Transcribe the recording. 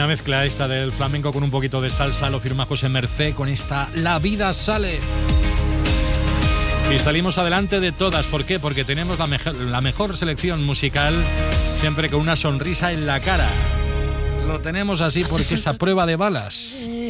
Buena mezcla esta del flamenco con un poquito de salsa, lo firma José Mercé con esta La vida sale. Y salimos adelante de todas. ¿Por qué? Porque tenemos la mejor selección musical, siempre con una sonrisa en la cara. Lo tenemos así porque es a prueba de balas.